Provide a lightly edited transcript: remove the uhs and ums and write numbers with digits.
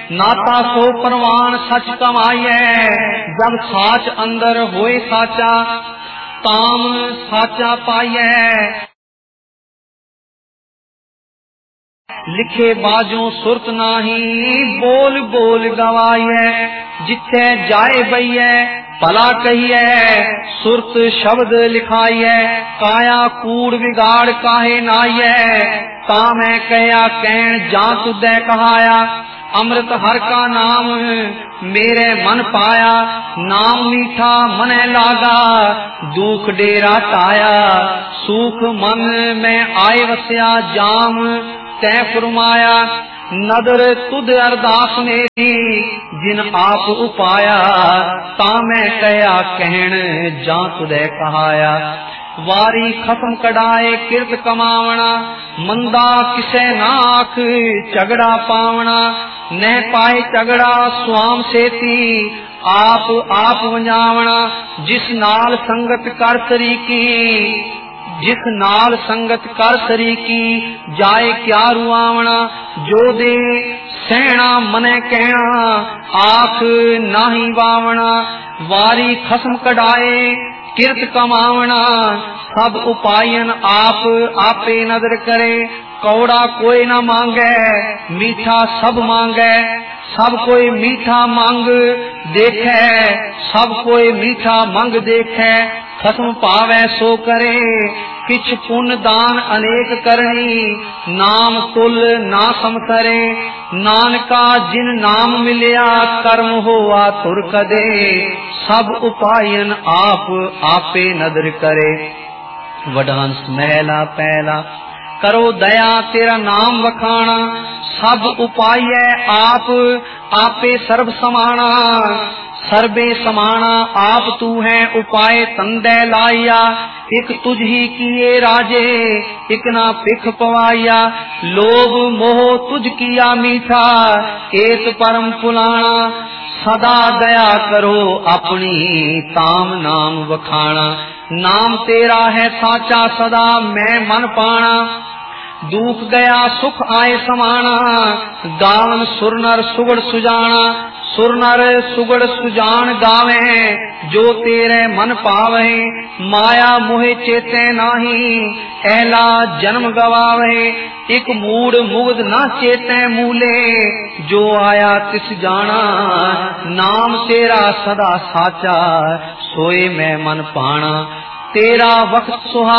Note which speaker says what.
Speaker 1: नाता सो परवान सच कमाइए। जब साच अंदर होए साचा ताम साचा पाइए। लिखे बाजों सुरत नाही बोल बोल गवाइए। जिथे जाए बइए भला कहिए सुरत शब्द लिखाइए। काया कूड़ बिगाड़ काहे नाइए ता मैं कहया कहन जा तुदै कहाया। अमृत हर का नाम मेरे मन पाया। नाम मीठा मने लागा दुख डेरा टाया। सुख मन में आए वस्या जाम तै फरमाया। नदर तुद अरदास मेरी जिन आप उपाया। ता मैं कहया कहन जा तुदै कहाया। वारी खसम कढ़ाए किरत कमावना मंदा किसे ना आख झगड़ा पावना। न पाए झगड़ा स्वाम सेती आप वंजावना। जिस नाल संगत कर सरीकी जिस नाल संगत कर सरीकी जाए क्या रुआवना। जो दे सहना मने कहना आख नाही वावना। वारी खसम कढ़ाए किरत कमावना सब उपायन आप आपे नदर करे। कौड़ा कोई न मांगे मीठा सब मांगे। सब कोई मीठा मांग देखे सब कोई मीठा मांग देखे। खसम पावे सो करे किछ पुण्य दान अनेक करनी। नाम तुल ना समसरे नानका जिन नाम मिलिया कर्म होआ तुर कदे। सब उपायन आप आपे नदर करे। वडांस महला पहला करो दया तेरा नाम वखाना। सब उपाय आप आपे सर्व समाना। सर्वे समाना आप तू है उपाय तंदे लाइया। एक तुझ ही किए राजे एक ना पिख पवाइया। लोभ मोह तुझ किया मीठा एक परम फुलाना। सदा दया करो अपनी ताम नाम वखाना। नाम तेरा है साचा सदा मैं मन पाना। दुख गया सुख आए समाना। गावन सुरनर सुगड़ सुजाना। सुरनर सुगड़ सुजान गावे जो तेरे मन पावे। माया मोहे चेते नाही ऐला जन्म गवावे। एक मूड मुग्ध न चेते मूले जो आया तिस जाना। नाम तेरा सदा साचा सोए मैं मन पाना। तेरा वक्त सुहा